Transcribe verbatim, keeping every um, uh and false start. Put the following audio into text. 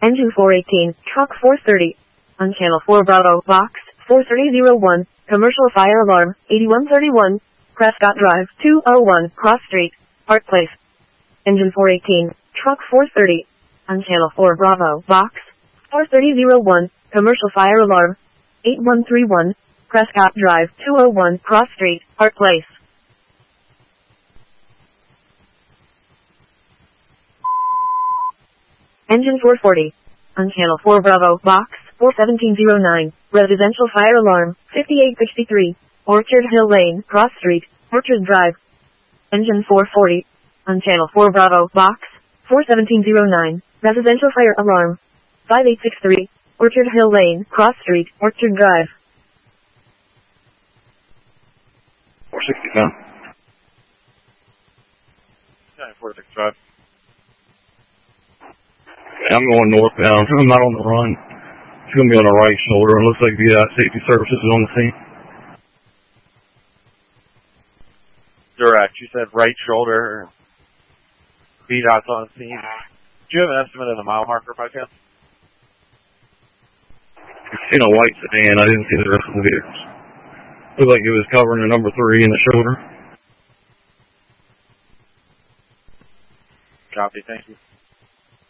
Engine four eighteen, truck four thirty. On channel four Bravo, box four three zero one, commercial fire alarm, eighty-one thirty-one, Prescott Drive, two oh one, Cross Street, Park Place. Engine four eighteen, truck four thirty. On channel four Bravo, box four three zero one, commercial fire alarm, eighty-one thirty-one, Prescott Drive, two oh one, Cross Street, Park Place. Engine four forty. On channel four Bravo, box four seventeen oh nine, residential fire alarm, fifty-eight sixty-three, Orchard Hill Lane, Cross Street, Orchard Drive. Engine four forty. On channel four Bravo, box four seventeen oh nine, residential fire alarm, five eight six three, Orchard Hill Lane, Cross Street, Orchard Drive. four sixty-five. nine four six five. I'm going northbound. I'm not on the run. It's going to be on the right shoulder. It looks like the uh, safety services is on the scene. Direct. You said right shoulder. B DOT's on the scene. Do you have an estimate of the mile marker by chance? I've seen a white sedan. I didn't see the rest of the vehicles. Looked like it was covering the number three in the shoulder. Copy. Thank you.